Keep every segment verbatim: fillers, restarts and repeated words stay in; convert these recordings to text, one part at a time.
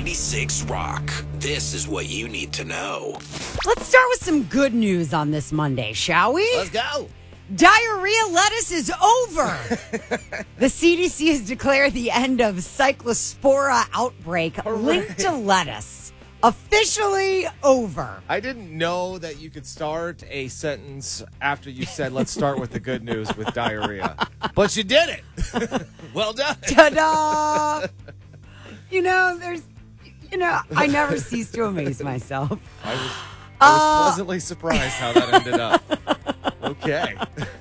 ninety-six Rock. This is what you need to know. Let's start with some good news on this Monday, shall we? Let's go. Diarrhea lettuce is over. The C D C has declared the end of Cyclospora outbreak Hooray. linked to lettuce officially over. I didn't know that you could start a sentence after you said, let's start with the good news with diarrhea. But you did it. Well done. Ta-da! You know, there's, you know, I never cease to amaze myself. I was, I was Uh, pleasantly surprised how that ended up. Okay.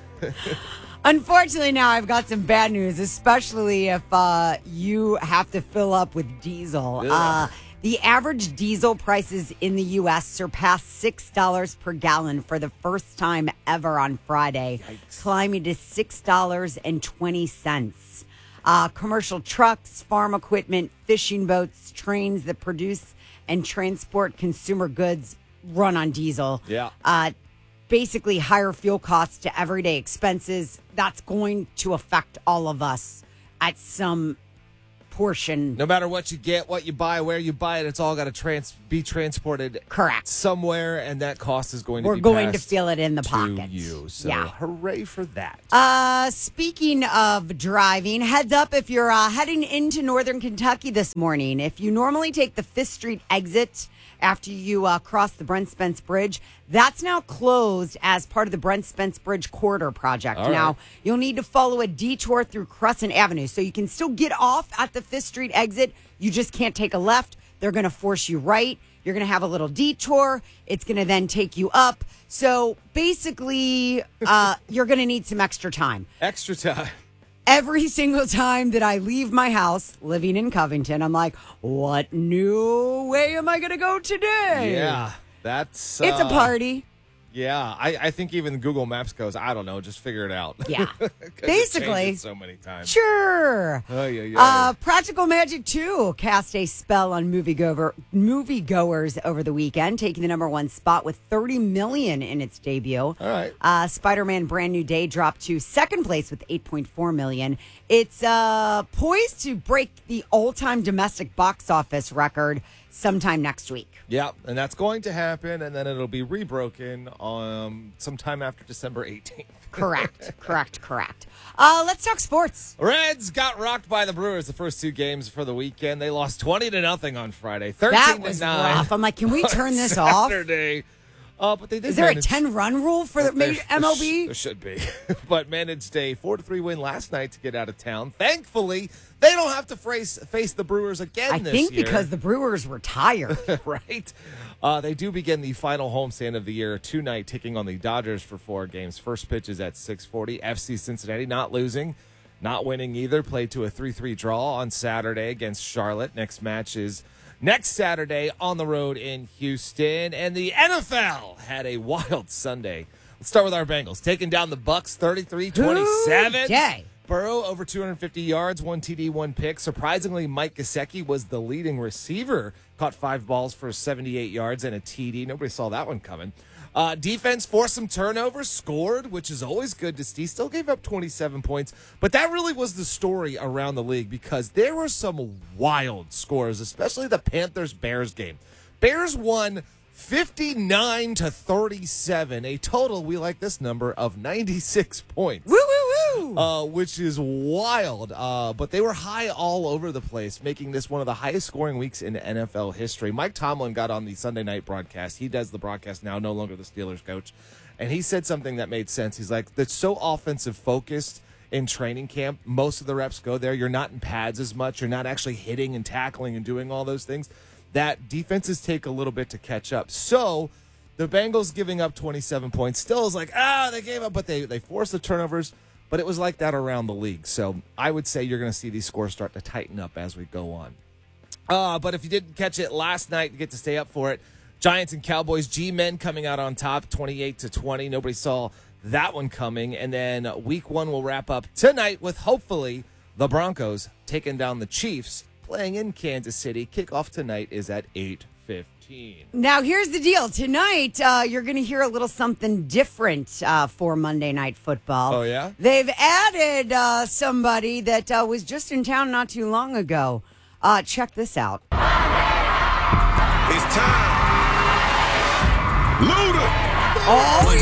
Unfortunately, now I've got some bad news, especially if uh, you have to fill up with diesel. Uh, the average diesel prices in the U S surpassed six dollars per gallon for the first time ever on Friday, Yikes. climbing to six dollars and twenty cents. Uh, commercial trucks, farm equipment, fishing boats, trains that produce and transport consumer goods run on diesel. Yeah. Uh, basically, higher fuel costs to everyday expenses. That's going to affect all of us at some portion. No matter what you get, what you buy, where you buy it, it's all got to trans- be transported Correct. somewhere, and that cost is going to We're be going to passed feel it in the to pocket. you. So Yeah. hooray for that. Uh, speaking of driving, heads up if you're uh, heading into Northern Kentucky this morning. If you normally take the Fifth Street exit after you uh, cross the Brent Spence Bridge, that's now closed as part of the Brent Spence Bridge Corridor Project. All Now, right. you'll need to follow a detour through Crescent Avenue. So you can still get off at the Fifth Street exit. You just can't take a left. They're going to force you right. You're going to have a little detour. It's going to then take you up. So basically, uh, you're going to need some extra time. Extra time. Every single time that I leave my house living in Covington, I'm like, what new way am I going to go today? Yeah. That's. It's a uh, party. Yeah, I, I think even Google Maps goes, I don't know, just figure it out. Yeah. 'Cause it Basically. changes so many times. Sure. Ay, ay, ay. Uh, Practical Magic two cast a spell on moviegoer, moviegoers over the weekend, taking the number one spot with thirty million dollars in its debut. All right. Uh, Spider-Man Brand New Day dropped to second place with eight point four million dollars. It's uh, poised to break the all-time domestic box office record sometime next week. Yeah, and that's going to happen, and then it'll be rebroken um, sometime after December eighteenth. Correct, correct, correct. Uh, let's talk sports. Reds got rocked by the Brewers the first two games for the weekend. They lost twenty to nothing on Friday. thirteen That to was nine rough. I'm like, can we turn on this off? Saturday. Uh, but they did Is there manage- a ten-run rule for the There- maybe M L B? There should be. But managed a four to three win last night to get out of town. Thankfully, they don't have to face, face the Brewers again I this think year. because the Brewers were tired. right? Uh, they do begin the final homestand of the year tonight, taking on the Dodgers for four games. First pitch is at six forty. F C Cincinnati not losing, not winning either. Played to a three three draw on Saturday against Charlotte. Next match is next Saturday on the road in Houston. And the N F L had a wild Sunday. Let's start with our Bengals. Taking down the Bucks thirty-three twenty-seven. Today. Burrow over two hundred fifty yards, one T D, one pick. Surprisingly, Mike Gesicki was the leading receiver. Caught five balls for seventy-eight yards and a T D. Nobody saw that one coming. Uh, defense forced some turnovers, scored, which is always good to see. Still gave up twenty-seven points. But that really was the story around the league because there were some wild scores, especially the Panthers-Bears game. Bears won fifty-nine to thirty-seven, a total, we like this number, of ninety-six points. Woo, woo, woo. Uh, which is wild. Uh, but they were high all over the place, making this one of the highest scoring weeks in N F L history. Mike Tomlin got on the Sunday night broadcast. He does the broadcast now, no longer the Steelers coach. And he said something that made sense. He's like, that's so offensive focused in training camp. Most of the reps go there. You're not in pads as much. You're not actually hitting and tackling and doing all those things. That defenses take a little bit to catch up. So the Bengals giving up twenty-seven points still is like, ah, they gave up, but they, they forced the turnovers. But it was like that around the league. So I would say you're going to see these scores start to tighten up as we go on. Uh, but if you didn't catch it last night, you get to stay up for it. Giants and Cowboys, G-Men coming out on top, twenty-eight to twenty. Nobody saw that one coming. And then week one will wrap up tonight with hopefully the Broncos taking down the Chiefs, playing in Kansas City. Kickoff tonight is at eight fifteen. Now, here's the deal. Tonight, uh, you're going to hear a little something different uh, for Monday Night Football. Oh, yeah? They've added uh, somebody that uh, was just in town not too long ago. Uh, check this out. Loaded. Oh,